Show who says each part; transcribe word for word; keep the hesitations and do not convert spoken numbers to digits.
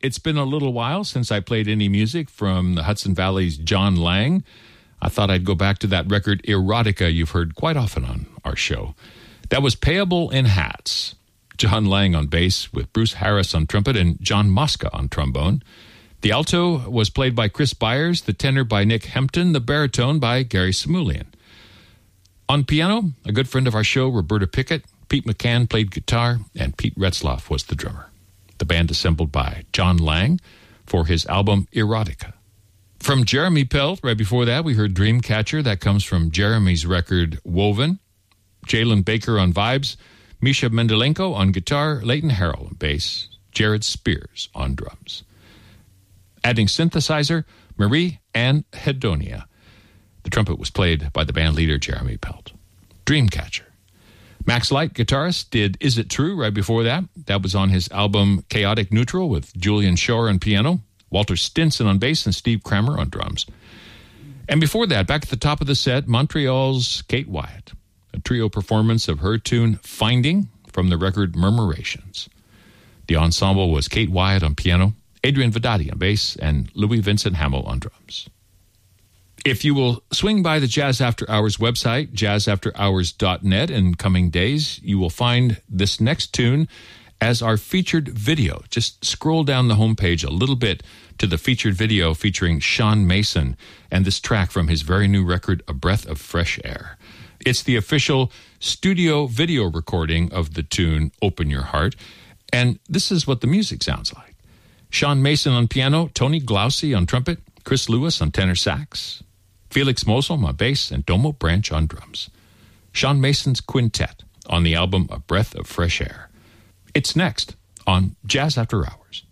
Speaker 1: It's been a little while since I played any music from the Hudson Valley's John Lang. I thought I'd go back to that record Erotica you've heard quite often on our show. That was Payable in Hats. John Lang on bass with Bruce Harris on trumpet and John Mosca on trombone. The alto was played by Chris Byers, the tenor by Nick Hempton, the baritone by Gary Samulian. On piano, a good friend of our show, Roberta Pickett. Pete McCann played guitar, and Pete Retzlaff was the drummer. The band assembled by John Lang for his album Erotica. From Jeremy Pelt, right before that, we heard Dreamcatcher. That comes from Jeremy's record Woven. Jalen Baker on vibes. Misha Mendelenko on guitar. Leighton Harrell on bass. Jared Spears on drums. Adding synthesizer, Marie Ann Hedonia. The trumpet was played by the band leader Jeremy Pelt. Dreamcatcher. Max Light, guitarist, did Is It True right before that. That was on his album Chaotic Neutral with Julian Shore on piano, Walter Stinson on bass, and Steve Kramer on drums. And before that, back at the top of the set, Montreal's Kate Wyatt, a trio performance of her tune Finding from the record Murmurations. The ensemble was Kate Wyatt on piano, Adrian Vedati on bass, and Louis Vincent Hamill on drums. If you will swing by the Jazz After Hours website, jazz after hours dot net, in coming days, you will find this next tune as our featured video. Just scroll down the homepage a little bit to the featured video featuring Sean Mason and this track from his very new record, A Breath of Fresh Air. It's the official studio video recording of the tune Open Your Heart, and this is what the music sounds like. Sean Mason on piano, Tony Glaucy on trumpet, Chris Lewis on tenor sax, Felix Moslem on bass, and Domo Branch on drums. Sean Mason's quintet on the album A Breath of Fresh Air. It's next on Jazz After Hours.